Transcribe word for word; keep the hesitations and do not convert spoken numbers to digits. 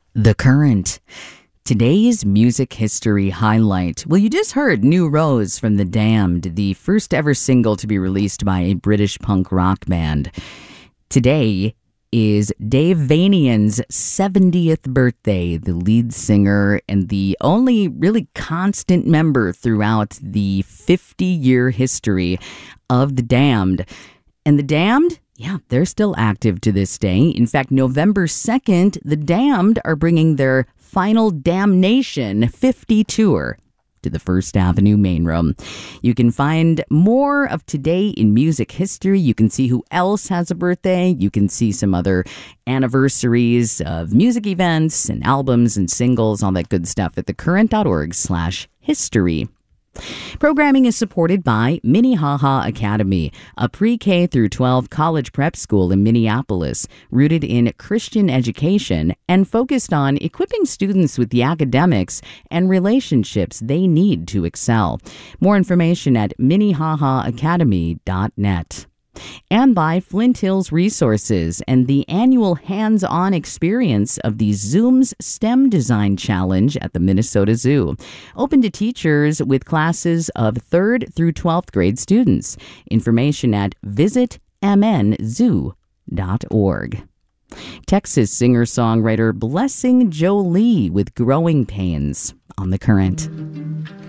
The Current. Today's music history highlight. Well, you just heard New Rose from The Damned, the first ever single to be released by a British punk rock band. Today is Dave Vanian's seventieth birthday, the lead singer and the only really constant member throughout the fifty-year history of The Damned. And The Damned? Yeah, they're still active to this day. In fact, November second, The Damned are bringing their final Damnation fifty tour to the First Avenue main room. You can find more of today in music history. You can see who else has a birthday. You can see some other anniversaries of music events and albums and singles, all that good stuff at thecurrent.org slash history. Programming is supported by Minnehaha Academy, a pre-K through twelve college prep school in Minneapolis, rooted in Christian education and focused on equipping students with the academics and relationships they need to excel. More information at minnehaha academy dot net. And by Flint Hills Resources and the annual hands-on experience of the Zoom's STEM Design Challenge at the Minnesota Zoo, open to teachers with classes of third through twelfth grade students. Information at visit m n zoo dot org. Texas singer-songwriter Blessing Jolie with Growing Pains on The Current.